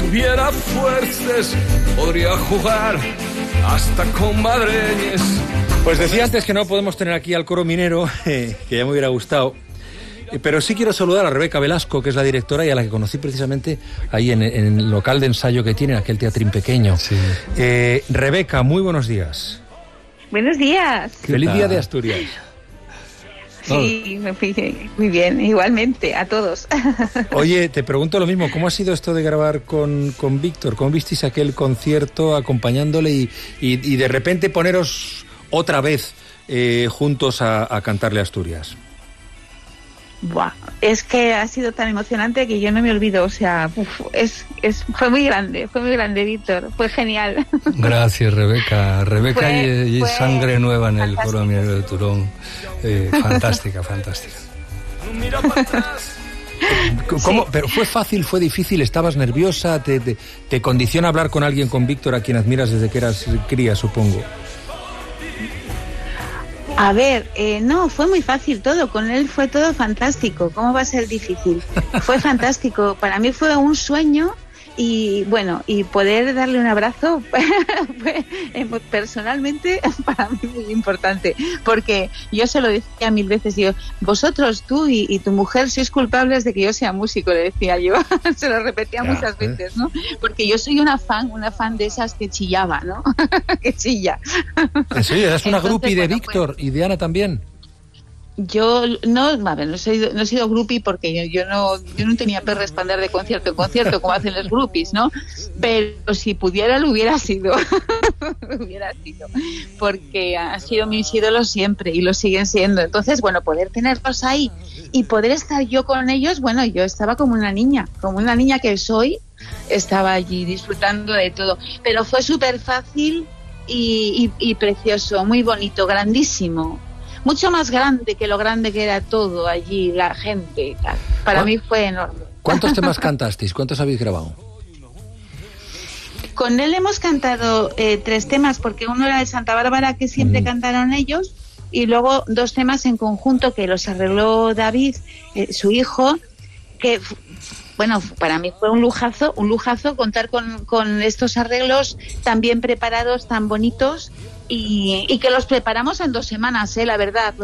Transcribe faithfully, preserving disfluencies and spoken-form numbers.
tuviera fuerzas, podría jugar hasta con madreñes. Pues decía antes que no podemos tener aquí al coro minero, eh, que ya me hubiera gustado. Pero sí quiero saludar a Rebeca Velasco, que es la directora y a la que conocí precisamente ahí en, en el local de ensayo que tiene, aquel teatrín pequeño. Sí. Eh, Rebeca, muy buenos días. Buenos días. Feliz día de Asturias. Sí, muy bien, igualmente, a todos. Oye, te pregunto lo mismo, ¿cómo ha sido esto de grabar con, con Víctor? ¿Cómo visteis aquel concierto acompañándole y, y, y de repente poneros otra vez eh, juntos a, a cantarle Asturias? Buah, es que ha sido tan emocionante que yo no me olvido, o sea, uf, es, es, fue muy grande, fue muy grande, Víctor, fue genial. Gracias, Rebeca. Rebeca fue, y, y fue sangre nueva en el fantástico. Coro Minero de Turón. Eh, fantástica, fantástica. ¿Cómo? Sí. ¿Pero fue fácil, fue difícil? ¿Estabas nerviosa? ¿Te, te, te condiciona hablar con alguien, con Víctor, a quien admiras desde que eras cría, supongo? A ver, eh, no, fue muy fácil todo, con él fue todo fantástico, ¿cómo va a ser difícil? Fue fantástico, para mí fue un sueño y bueno, y poder darle un abrazo fue personalmente para mí muy importante, porque yo se lo decía mil veces, yo, vosotros, tú y, y tu mujer sois culpables de que yo sea músico, le decía yo, se lo repetía ya, muchas ¿eh? veces, ¿no? Porque yo soy una fan, una fan de esas que chillaba, ¿no? que chilla. ¿En serio? ¿Eres una groupie de bueno, Víctor pues, y de Ana también? Yo no, a ver, no he sido, no he sido groupie porque yo, yo no yo no tenía perres para andar de concierto en concierto como hacen los groupies, ¿no? Pero si pudiera lo hubiera sido, lo hubiera sido, porque han sido mis ídolos siempre y lo siguen siendo. Entonces, bueno, poder tenerlos ahí y poder estar yo con ellos, bueno, yo estaba como una niña, como una niña que soy, estaba allí disfrutando de todo. Pero fue súper fácil y, y, y precioso, muy bonito, grandísimo. Mucho más grande que lo grande que era todo allí, la gente y tal. Para mí fue enorme. ¿Cuántos temas cantasteis? ¿Cuántos habéis grabado? Con él hemos cantado eh, tres temas, porque uno era de Santa Bárbara, que siempre mm. cantaron ellos, y luego dos temas en conjunto que los arregló David, eh, su hijo, que... Bueno, para mí fue un lujazo, un lujazo contar con, con estos arreglos tan bien preparados, tan bonitos y, y que los preparamos en dos semanas, ¿eh? La verdad.